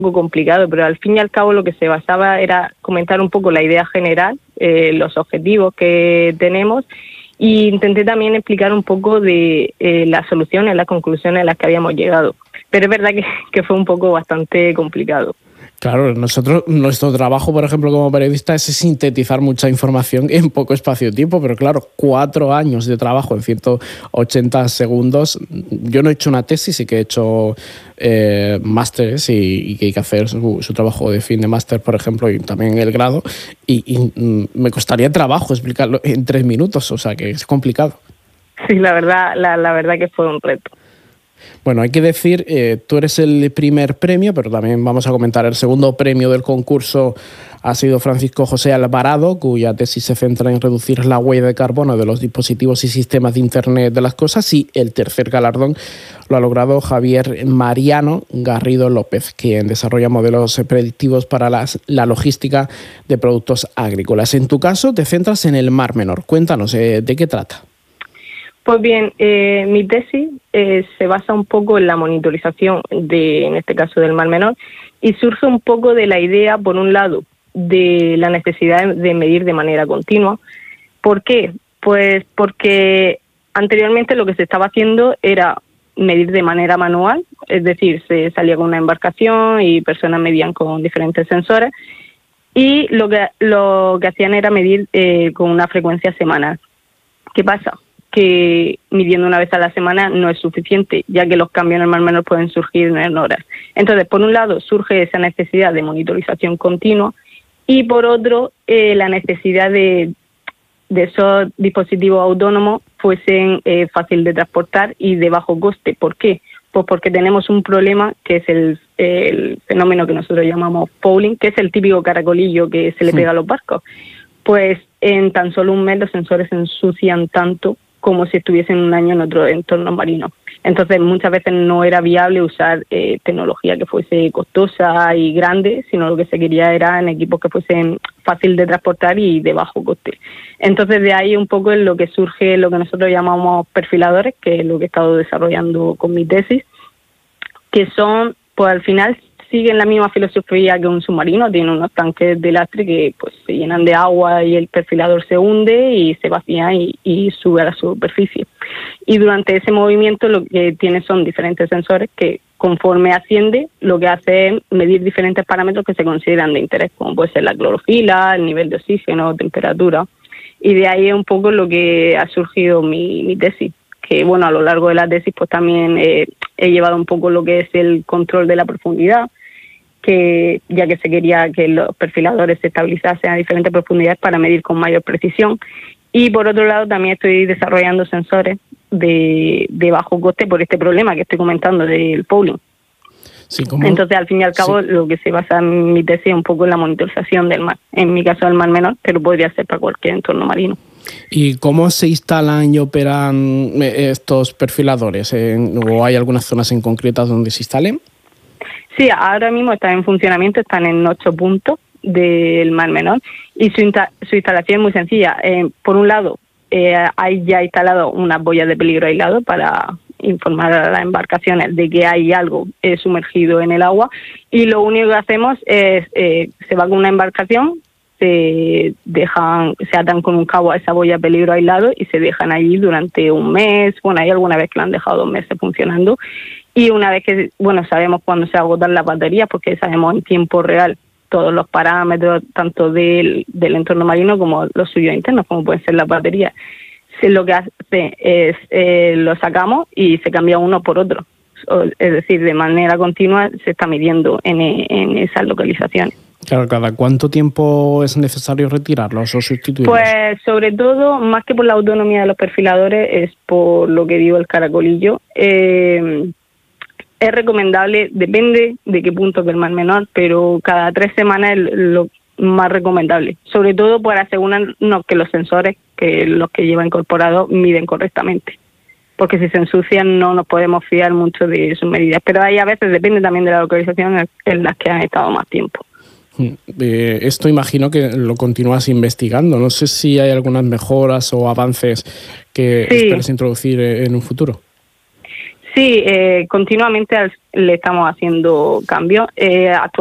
poco complicado, pero al fin y al cabo lo que se basaba era comentar un poco la idea general, los objetivos que tenemos, y intenté también explicar un poco de las soluciones, las conclusiones a las que habíamos llegado. Pero es verdad que fue un poco bastante complicado. Claro, nuestro trabajo, por ejemplo, como periodista es sintetizar mucha información en poco espacio de tiempo, pero claro, 4 años de trabajo en 180 segundos. Yo no he hecho una tesis, sí que he hecho másteres y que hay que hacer su trabajo de fin de máster, por ejemplo, y también el grado, y me costaría trabajo explicarlo en 3 minutos, o sea que es complicado. Sí, la verdad que fue un reto. Bueno, hay que decir, tú eres el primer premio, pero también vamos a comentar el segundo premio del concurso. Ha sido Francisco José Alvarado, cuya tesis se centra en reducir la huella de carbono de los dispositivos y sistemas de Internet de las cosas, y el tercer galardón lo ha logrado Javier Mariano Garrido López, quien desarrolla modelos predictivos para la logística de productos agrícolas. En tu caso, te centras en el Mar Menor. Cuéntanos, ¿de qué trata? Pues bien, mi tesis se basa un poco en la monitorización en este caso, del Mar Menor, y surge un poco de la idea, por un lado, de la necesidad de medir de manera continua. ¿Por qué? Pues porque anteriormente lo que se estaba haciendo era medir de manera manual, es decir, se salía con una embarcación y personas medían con diferentes sensores, y lo que hacían era medir con una frecuencia semanal. ¿Qué pasa? Que midiendo una vez a la semana no es suficiente, ya que los cambios en el Mar Menor pueden surgir en horas. Entonces, por un lado, surge esa necesidad de monitorización continua, y por otro, la necesidad de esos dispositivos autónomos fuesen fácil de transportar y de bajo coste. ¿Por qué? Pues porque tenemos un problema que es el fenómeno que nosotros llamamos fouling, que es el típico caracolillo que se le pega a los barcos. Pues en tan solo un mes los sensores se ensucian tanto como si estuviesen un año en otro entorno marino. Entonces, muchas veces no era viable usar tecnología que fuese costosa y grande, sino lo que se quería eran equipos que fuesen fácil de transportar y de bajo coste. Entonces, de ahí un poco es lo que surge lo que nosotros llamamos perfiladores, que es lo que he estado desarrollando con mi tesis, que son, pues al final, siguen la misma filosofía que un submarino. Tienen unos tanques de lastre que pues se llenan de agua y el perfilador se hunde y se vacía y sube a la superficie. Y durante ese movimiento lo que tiene son diferentes sensores que, conforme asciende, lo que hace es medir diferentes parámetros que se consideran de interés, como puede ser la clorofila, el nivel de oxígeno, temperatura. Y de ahí es un poco lo que ha surgido mi tesis. Que bueno, a lo largo de la tesis pues también he llevado un poco lo que es el control de la profundidad, que ya que se quería que los perfiladores se estabilizasen a diferentes profundidades para medir con mayor precisión. Y por otro lado también estoy desarrollando sensores de bajo coste por este problema que estoy comentando del fouling. Sí, entonces, al fin y al cabo, lo que se basa en mi tesis es un poco en la monitorización del mar, en mi caso del Mar Menor, pero podría ser para cualquier entorno marino. ¿Y cómo se instalan y operan estos perfiladores? ¿O hay algunas zonas en concretas donde se instalen? Sí, ahora mismo están en funcionamiento, están en 8 puntos del Mar Menor, y su instalación es muy sencilla. Por un lado, hay ya instalado unas boyas de peligro aislado para informar a las embarcaciones de que hay algo sumergido en el agua, y lo único que hacemos es, se va con una embarcación, se atan con un cabo a esa boya de peligro aislado y se dejan allí durante un mes. Bueno, hay alguna vez que la han dejado 2 meses funcionando, y una vez que, bueno, sabemos cuándo se agotan las baterías, porque sabemos en tiempo real todos los parámetros, tanto del entorno marino como los suyos internos, como pueden ser las baterías. Lo que hace es lo sacamos y se cambia uno por otro. Es decir, de manera continua se está midiendo en esas localizaciones. Claro, ¿cada cuánto tiempo es necesario retirarlos o sustituirlos? Pues sobre todo, más que por la autonomía de los perfiladores, es por lo que digo, el caracolillo. Es recomendable, depende de qué punto del Mar Menor, pero cada 3 semanas es lo más recomendable. Sobre todo para asegurarnos que los sensores, que los que lleva incorporados, miden correctamente. Porque si se ensucian no nos podemos fiar mucho de sus medidas. Pero ahí a veces depende también de la localización en las que han estado más tiempo. Esto imagino que lo continúas investigando. No sé si hay algunas mejoras o avances que esperes introducir en un futuro. Sí, continuamente le estamos haciendo cambios.